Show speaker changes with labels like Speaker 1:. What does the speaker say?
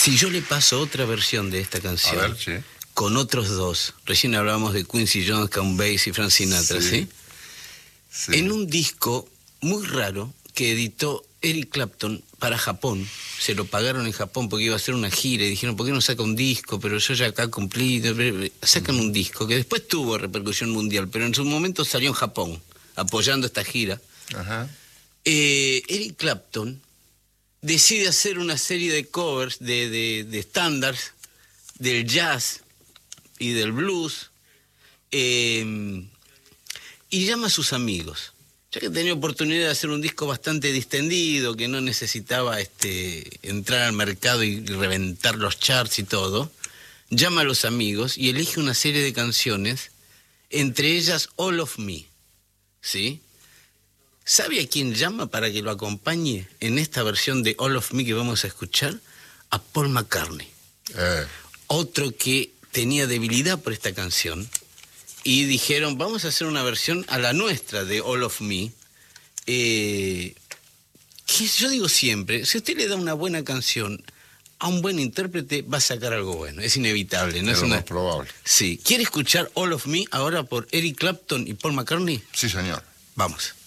Speaker 1: Si yo le paso otra versión de esta canción,
Speaker 2: A ver, sí.
Speaker 1: con otros dos, recién hablábamos de Quincy Jones, Count Basie y Frank Sinatra, ¿sí?
Speaker 2: Sí.
Speaker 1: En un disco muy raro que editó Eric Clapton para Japón, se lo pagaron en Japón porque iba a hacer una gira y dijeron, ¿por qué no saca un disco? Pero yo ya acá cumplí, sacan un disco que después tuvo repercusión mundial, pero en su momento salió en Japón, apoyando esta gira.
Speaker 2: Ajá.
Speaker 1: Eric Clapton decide hacer una serie de covers de estándares del jazz y del blues, y llama a sus amigos. Ya que tenía oportunidad de hacer un disco bastante distendido, que no necesitaba entrar al mercado y reventar los charts y todo, llama a los amigos y elige una serie de canciones, entre ellas All of Me, ¿sí? ¿Sabe a quién llama para que lo acompañe en esta versión de All of Me que vamos a escuchar? A Paul McCartney. Otro que tenía debilidad por esta canción, y dijeron, vamos a hacer una versión a la nuestra de All of Me. Que yo digo siempre, si usted le da una buena canción a un buen intérprete, va a sacar algo bueno, es inevitable. ¿No?
Speaker 2: Es lo
Speaker 1: una...
Speaker 2: más probable.
Speaker 1: Sí. ¿Quiere escuchar All of Me ahora por Eric Clapton y Paul McCartney?
Speaker 2: Sí, señor.
Speaker 1: Vamos.